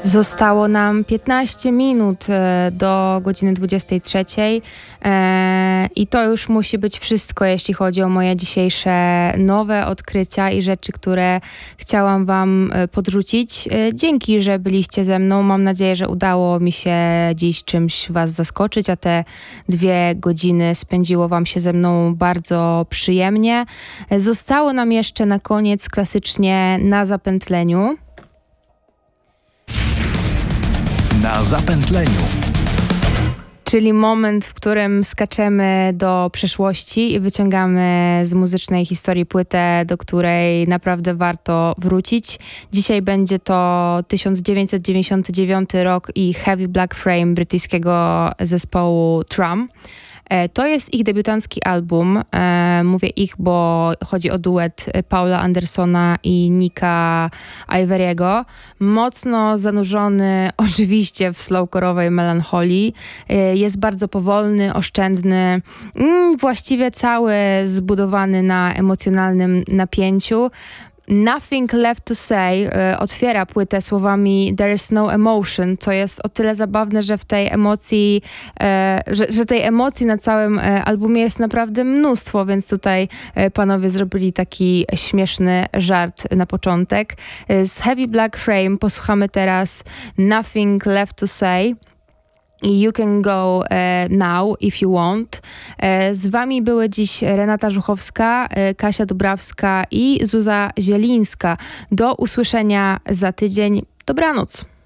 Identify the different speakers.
Speaker 1: Zostało nam 15 minut do godziny 23 i to już musi być wszystko, jeśli chodzi o moje dzisiejsze nowe odkrycia i rzeczy, które chciałam wam podrzucić. Dzięki, że byliście ze mną. Mam nadzieję, że udało mi się dziś czymś was zaskoczyć, a te 2 godziny spędziło wam się ze mną bardzo przyjemnie. Zostało nam jeszcze na koniec klasycznie Na zapętleniu.
Speaker 2: Na zapętleniu.
Speaker 1: Czyli moment, w którym skaczemy do przeszłości i wyciągamy z muzycznej historii płytę, do której naprawdę warto wrócić. Dzisiaj będzie to 1999 rok i Heavy Black Frame brytyjskiego zespołu Trum. To jest ich debiutancki album. Mówię ich, bo chodzi o duet Paula Andersona i Nicka Iveriego. Mocno zanurzony oczywiście w slowcore'owej melancholii. Jest bardzo powolny, oszczędny, właściwie cały zbudowany na emocjonalnym napięciu. Nothing Left to Say otwiera płytę słowami There is no emotion, co jest o tyle zabawne, że w tej emocji, że tej emocji na całym albumie jest naprawdę mnóstwo, więc tutaj panowie zrobili taki śmieszny żart na początek. Z Heavy Black Frame posłuchamy teraz Nothing Left to Say i You Can Go Now If You Want. Z wami były dziś Renata Żuchowska, Kasia Dubrawska i Zuza Zielińska. Do usłyszenia za tydzień. Dobranoc.